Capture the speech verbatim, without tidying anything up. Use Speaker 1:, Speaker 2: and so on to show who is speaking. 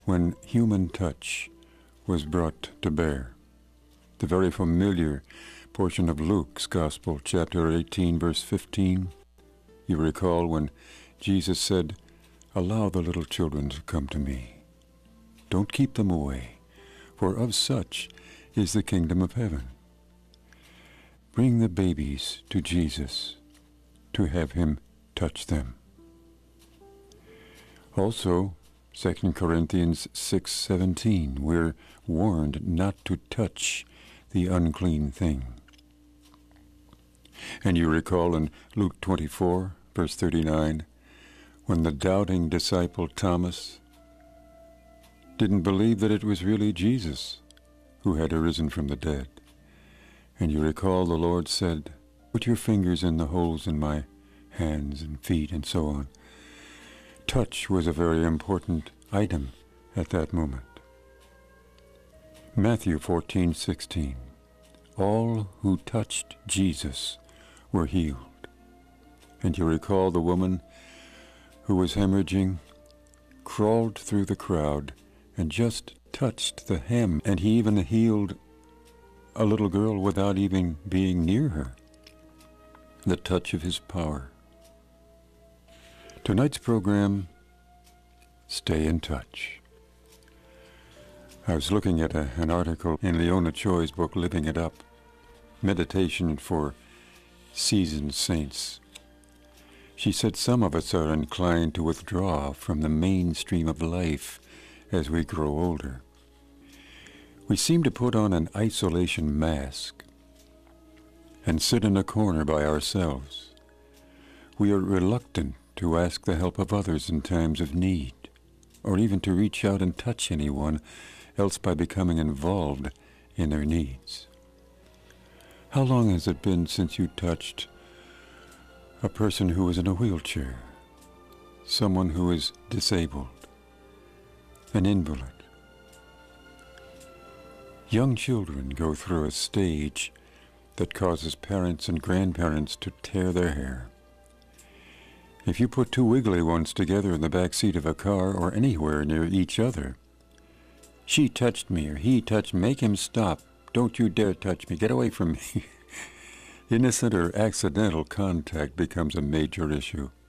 Speaker 1: when human touch was brought to bear. The very familiar portion of Luke's Gospel, chapter eighteen, verse fifteen. You recall when Jesus said, "Allow the little children to come to me. Don't keep them away, for of such is the kingdom of heaven." Bring the babies to Jesus to have him touch them. Also, Second Corinthians six seventeen, we're warned not to touch the unclean thing. And you recall in Luke twenty-four, verse thirty-nine, when the doubting disciple Thomas didn't believe that it was really Jesus who had arisen from the dead. And you recall the Lord said, "Put your fingers in the holes in my hands and feet," and so on. Touch was a very important item at that moment. Matthew fourteen sixteen. All who touched Jesus were healed. And you recall the woman who was hemorrhaging crawled through the crowd and just touched the hem, and he even healed a little girl without even being near her. The touch of his power. Tonight's program, Stay in Touch. I was looking at a, an article in Leona Choi's book, Living It Up, Meditation for Seasoned Saints. She said some of us are inclined to withdraw from the mainstream of life as we grow older. We seem to put on an isolation mask and sit in a corner by ourselves. We are reluctant to ask the help of others in times of need, or even to reach out and touch anyone else by becoming involved in their needs. How long has it been since you touched a person who is in a wheelchair, someone who is disabled, an invalid? Young children go through a stage that causes parents and grandparents to tear their hair. If you put two wiggly ones together in the back seat of a car or anywhere near each other, "She touched me," or "He touched me," make him stop. "Don't you dare touch me. Get away from me." Innocent or accidental contact becomes a major issue.